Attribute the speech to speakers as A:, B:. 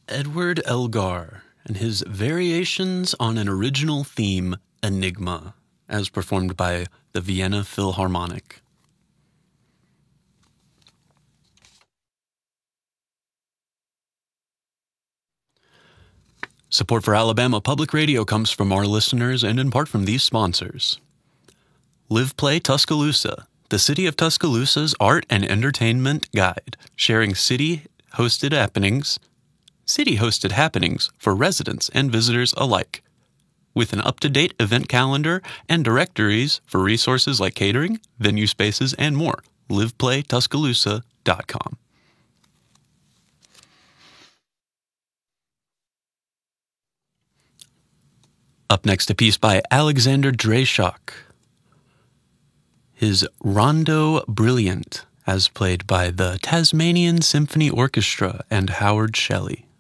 A: Edward Elgar and his variations on an original theme, Enigma, as performed by the Vienna Philharmonic. Support for Alabama Public Radio comes from our listeners and in part from these sponsors. Live Play Tuscaloosa, the City of Tuscaloosa's art and entertainment guide, sharing city-hosted happenings for residents and visitors alike, with an up-to-date event calendar and directories for resources like catering, venue spaces, and more. liveplaytuscaloosa.com. Up next, a piece by Alexander Dreyschock. His Rondo Brilliant, as played by the Tasmanian Symphony Orchestra and Howard Shelley.